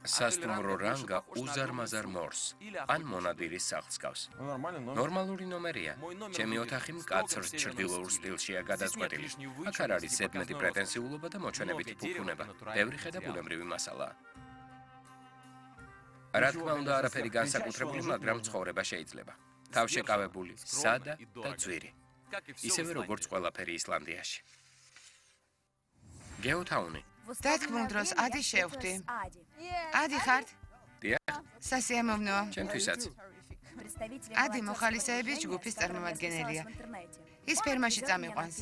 სასტუმრო რანგა უზარმაზარ მორს, ან მონადირის სახლს გავს. ნორმალური ნომერია. ჩემი ოთახი მკაცრ ჩრდილოურ სტილშია გადაწყვეტილი. აქ არ არის ზედმეტი პრეტენზიულობა და მოჩვენებითი ფუფუნება. ბევრი ხედა ბუნებრივი მასალაა. რა თქმა უნდა, არაფერი განსაკუთრებული, მაგრამ ცხოვრება შეიძლება. თავშეკავებული, სადა და ძვირი. ისევე როგორც ყველაფერი ისლანდიაში. გეოთაუნი. დათქმულ დროს ადი შევხვდი. ადი ხართ? დიახ, სასიამოვნოა. ჩემთვისაც. ადი მოხალისეების ჯგუფის წარმომადგენელია. ის ფერმაში წამიყვანს.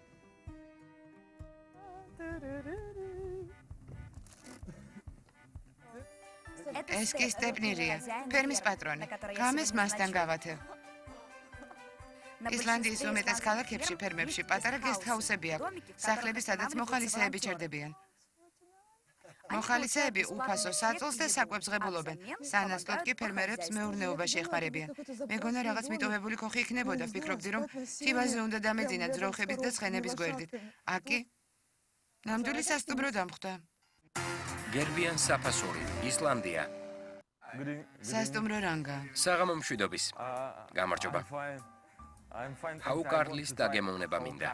ეს კი სტეპნირია, ფერმის პატრონი. გამეს მასთან გავათევ. ისლანდიის უმეტეს ქალაქებში, ფერმებში პატარა გესტჰაუსები აქვს, სახლები, სადაც მოხალისეები ჩერდებიან. მოხალისეები უფასო საწოლს და საკვებს ღებულობენ, სანაცვლოდ კი ფერმერებს მეურნეობაში ეხმარებიან. მეგონა რაღაც მიტოვებული ქოხი იქნებოდა, ვფიქრობდი, რომ თივაზე უნდა დამეძინა ძროხების და ცხენების გვერდით. აკი? ნამდვილი სასტუმრო დამხვდა. გერბიან საფასური, ისლანდია. სასტუმრო რანგა. საღამო მშვიდობის. გამარჯობა. ჰაუკარლის დაგემოვნება მინდა.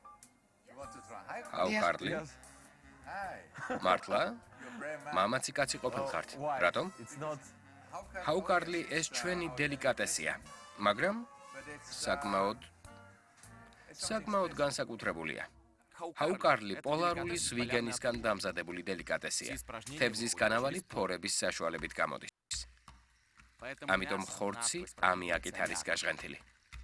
ჰაუკარლი? მართლა? მამაცი კაცი ყოფილხართ. რატომ? ჰაუკარლი ეს ჩვენი დელიკატესია, მაგრამ საკმაოდ განსაკუთრებულია. ჰაუკარლი პოლარული ზვიგენისგან დამზადებული დელიკატესია. თევზის განავალი ფორების საშუალებით გამოდის. ამიტომ ხორცი ამიაკით არის გაჟღენთილი.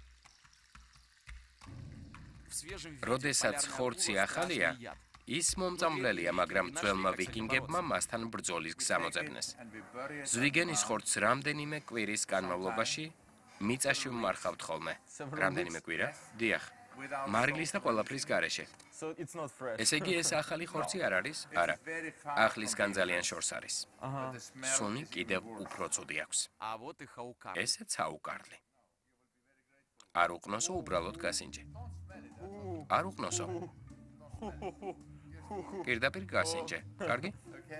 როდესაც ხორცი ახალია, ის მომწამლელია, მაგრამ ძველმა ვიკინგებმა მასთან ბრძოლის გზა მოძებნეს. ზვიგენის ხორცს რამდენიმე კვირის განმავლობაში მიწაში ვმარხავთ ხოლმე. რამდენიმე კვირა? დიახ. მარილის და ყველაფრის გარეშე. ესე იგი, ეს ახალი ხორცი არ არის? არა. ახლისგან ძალიან შორს არის. სუნი კიდევ უფრო ცუდი აქვს. ესეც ჰაუკარლი. არ უყნოსო, უბრალოდ გასინჯე. არ უყნოსო. პირდაპირ გასინჯე. კარგი?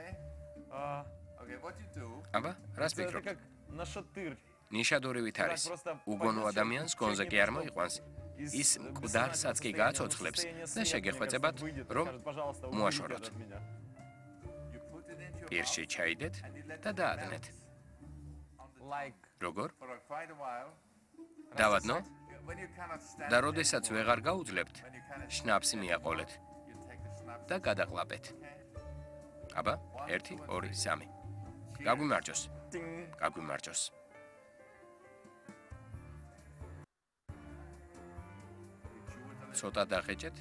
აბა, რას ფიქრობთ? ნიშადორივით არის. უგონო ადამიანს გონზე კი არ მოიყვანს. ის მკვდარსაც კი გააცოცხლებს და შეგეხვეწებათ, რომ მოაშოროთ. პირში ჩაიდეთ და დაადნეთ. როგორ? დავადნო? და როდესაც ვეღარ გაუძლებთ, შნაფსი მიაყოლეთ და გადაყლაპეთ. აბა, 1, 2, 3. გაგვიმარჯოს. გაგვიმარჯოს. ცოტა დახეჭეთ.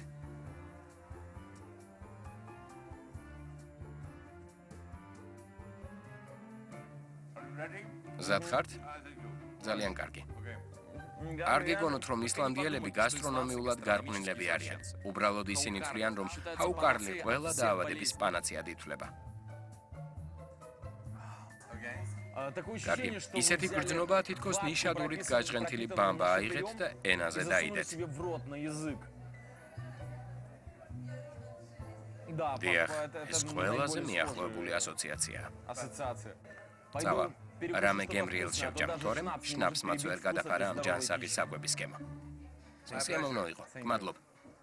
მზად ხართ? ძალიან კარგი. არ გიგონოთ, რომ ისლანდიელები გასტრონომიულად გარყვნილები არიან. უბრალოდ ისინი თვლიან, რომ ჰაუკარლი ყველა დაავადების პანაცეად ითვლება. კარგი, ისეთი გრძნობაა, თითქოს ნიშადურით გაჟღენთილი ბამბა აიღეთ და ენაზე დაიდეთ. დიახ, ეს ყველაზე მიახლოებული ასოციაციაა. წავა, რამე გემრიელს შევჭამ, თორემ შნაფს მაც ვერ გადაფარა ამ ჯანსაღი საკვების სქემა. სასიამოვნო იყო, გმადლობ.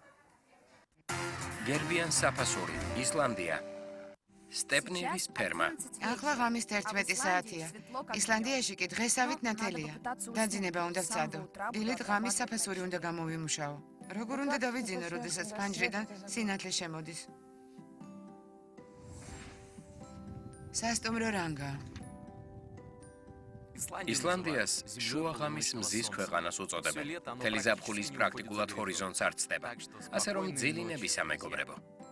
გერბიან საფასური, ისლანდია. სტეპნირის ფერმა. ახლა ღამის 11 საათია. ისლანდიაში კი დღესავით ნათელია. დაძინება უნდა ვცადო. დილით ღამის საფასური უნდა გამოვიმუშაო. როგორ უნდა დავიძინო, როდესაც ფანჯრიდან სინათლე შემოდის? სასტუმრო რანგა. ისლანდიას შუაღამის მზის ქვეყანას უწოდებენ. მთელი ზაფხულის პრაქტიკულად ჰორიზონტს არ ცდება. ასე რომ ძილინებისა მეგობრებო.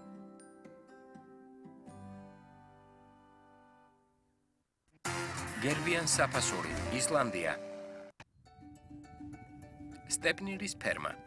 გერბიან საფასური, ისლანდია. სტეპნირის ფერმა.